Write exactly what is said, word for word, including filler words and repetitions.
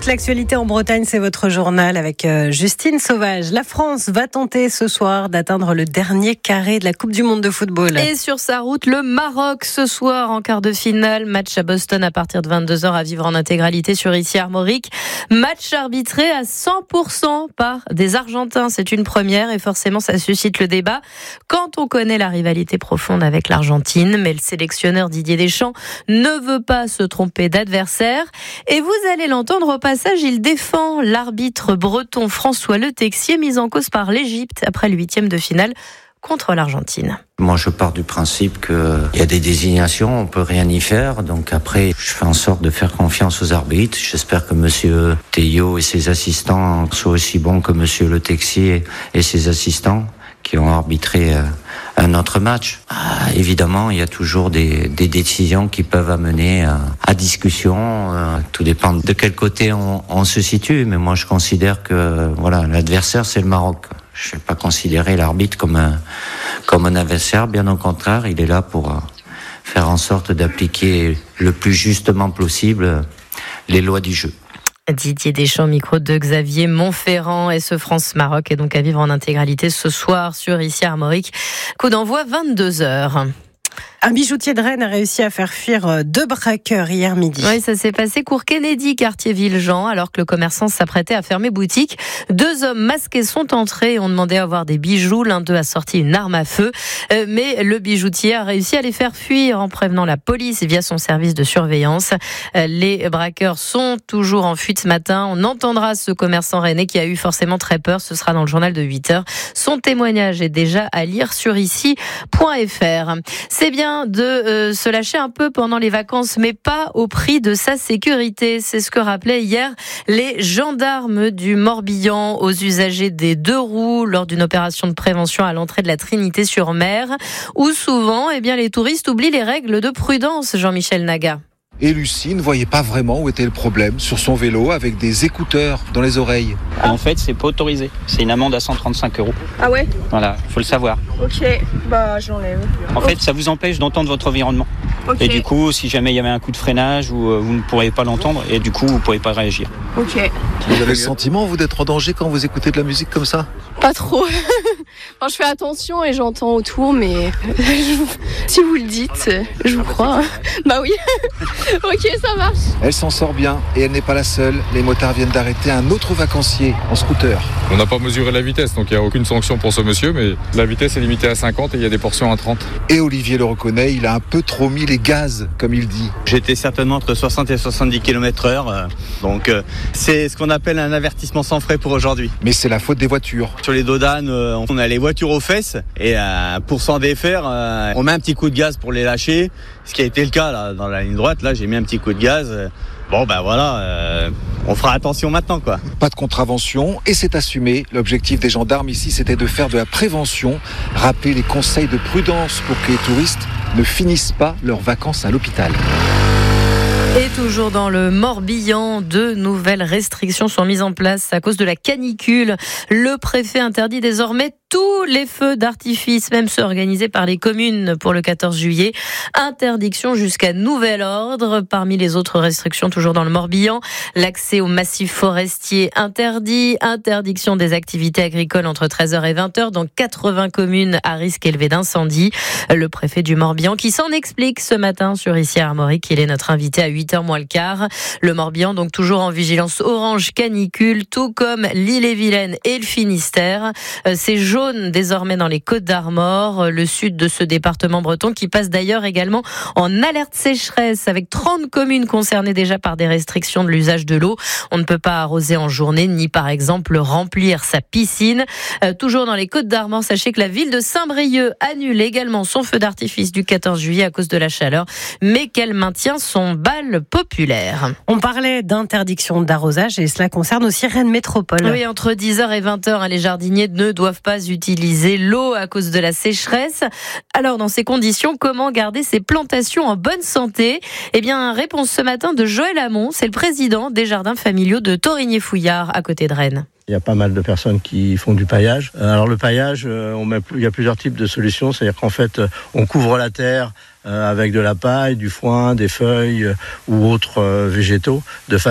Toute l'actualité en Bretagne, c'est votre journal avec Justine Sauvage. La France va tenter ce soir d'atteindre le dernier carré de la Coupe du Monde de football. Et sur sa route, le Maroc ce soir en quart de finale. Match à Boston à partir de vingt-deux heures à vivre en intégralité sur Ici Armorique. Match arbitré à cent pour cent par des Argentins. C'est une première et forcément ça suscite le débat quand on connaît la rivalité profonde avec l'Argentine. Mais le sélectionneur Didier Deschamps ne veut pas se tromper d'adversaire. Et vous allez l'entendre au passage, il défend l'arbitre breton François Le Texier, mis en cause par l'Égypte après le huitième de finale contre l'Argentine. Moi, je pars du principe qu'il y a des désignations, on peut rien y faire. Donc après, je fais en sorte de faire confiance aux arbitres. J'espère que Monsieur Théo et ses assistants soient aussi bons que Monsieur Le Texier et ses assistants qui ont arbitré un autre match. Ah, évidemment, il y a toujours des, des décisions qui peuvent amener à, à discussion. Euh, tout dépend de quel côté on, on se situe. Mais moi, je considère que voilà, l'adversaire, c'est le Maroc. Je ne vais pas considérer l'arbitre comme un, comme un adversaire. Bien au contraire, il est là pour faire en sorte d'appliquer le plus justement possible les lois du jeu. Didier Deschamps, micro de Xavier Montferrand, et ce France-Maroc est donc à vivre en intégralité ce soir sur Ici Armorique. Coup d'envoi vingt-deux heures. Un bijoutier de Rennes a réussi à faire fuir deux braqueurs hier midi. Oui, ça s'est passé cours Kennedy, quartier Villejean, alors que le commerçant s'apprêtait à fermer boutique. Deux hommes masqués sont entrés et ont demandé à avoir des bijoux. L'un d'eux a sorti une arme à feu, mais le bijoutier a réussi à les faire fuir en prévenant la police via son service de surveillance. Les braqueurs sont toujours en fuite ce matin. On entendra ce commerçant rennais qui a eu forcément très peur. Ce sera dans le journal de huit heures. Son témoignage est déjà à lire sur ici point f r. C'est bien de euh, se lâcher un peu pendant les vacances, mais pas au prix de sa sécurité. C'est ce que rappelaient hier les gendarmes du Morbihan aux usagers des deux roues lors d'une opération de prévention à l'entrée de la Trinité-sur-Mer, où souvent, eh bien, les touristes oublient les règles de prudence. Jean-Michel Naga. Et Lucie ne voyait pas vraiment où était le problème sur son vélo avec des écouteurs dans les oreilles. Ah. En fait, c'est pas autorisé. C'est une amende à cent trente-cinq euros. Ah ouais ? Voilà, faut le savoir. Ok, bah j'enlève. En fait, ça vous empêche d'entendre votre environnement. Okay. Et du coup, si jamais il y avait un coup de freinage, ou euh, vous ne pourriez pas l'entendre et du coup, vous ne pourriez pas réagir. Ok. Vous avez le sentiment, vous, d'être en danger quand vous écoutez de la musique comme ça ? Pas trop. Enfin, je fais attention et j'entends autour, mais si vous le dites, je vous crois. Bah oui. Ok, ça marche. Elle s'en sort bien et elle n'est pas la seule. Les motards viennent d'arrêter un autre vacancier en scooter. On n'a pas mesuré la vitesse, donc il n'y a aucune sanction pour ce monsieur, mais la vitesse est limitée à cinquante et il y a des portions à trente. Et Olivier le reconnaît, il a un peu trop mis les gaz, comme il dit. J'étais certainement entre soixante et soixante-dix kilomètres heure, donc euh, c'est ce qu'on appelle un avertissement sans frais pour aujourd'hui. Mais c'est la faute des voitures. Sur les dos d'âne, euh, on a les voitures aux fesses et euh, pour s'en défaire, euh, on met un petit coup de gaz pour les lâcher, ce qui a été le cas là, dans la ligne droite. Là, j'ai mis un petit coup de gaz. Bon, ben voilà, euh, on fera attention maintenant, quoi. Pas de contravention et c'est assumé. L'objectif des gendarmes ici, c'était de faire de la prévention, rappeler les conseils de prudence pour que les touristes ne finissent pas leurs vacances à l'hôpital. Et toujours dans le Morbihan, de nouvelles restrictions sont mises en place à cause de la canicule. Le préfet interdit désormais tous les feux d'artifice, même ceux organisés par les communes pour le quatorze juillet. Interdiction jusqu'à nouvel ordre. Parmi les autres restrictions, toujours dans le Morbihan, l'accès aux massifs forestiers interdit. Interdiction des activités agricoles entre treize heures et vingt heures dans quatre-vingts communes à risque élevé d'incendie. Le préfet du Morbihan qui s'en explique ce matin sur Ici Armorique. Il est notre invité à huit heures moins le quart. Le Morbihan, donc toujours en vigilance orange canicule, tout comme l'Ille-et-Vilaine et le Finistère. C'est jaune désormais dans les Côtes-d'Armor, le sud de ce département breton qui passe d'ailleurs également en alerte sécheresse avec trente communes concernées déjà par des restrictions de l'usage de l'eau. On ne peut pas arroser en journée ni par exemple remplir sa piscine. Euh, toujours dans les Côtes-d'Armor, sachez que la ville de Saint-Brieuc annule également son feu d'artifice du quatorze juillet à cause de la chaleur, mais qu'elle maintient son bal populaire. On parlait d'interdiction d'arrosage et cela concerne aussi Rennes Métropole. Oui, entre dix heures et vingt heures, les jardiniers ne doivent pas utiliser l'eau à cause de la sécheresse. Alors, dans ces conditions, comment garder ces plantations en bonne santé ? Eh bien, réponse ce matin de Joël Hamon, c'est le président des jardins familiaux de Torigné-Fouillard, à côté de Rennes. Il y a pas mal de personnes qui font du paillage. Alors le paillage, on met, il y a plusieurs types de solutions. C'est-à-dire qu'en fait, on couvre la terre avec de la paille, du foin, des feuilles ou autres végétaux, de façon